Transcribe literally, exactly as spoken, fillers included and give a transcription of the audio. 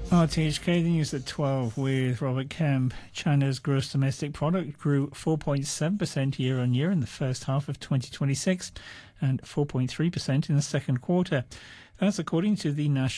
R T H K, the news at twelve with Robert Kemp. China's gross domestic product grew four point seven percent year on year in the first half of twenty twenty-six and four point three percent in the second quarter. That's according to the National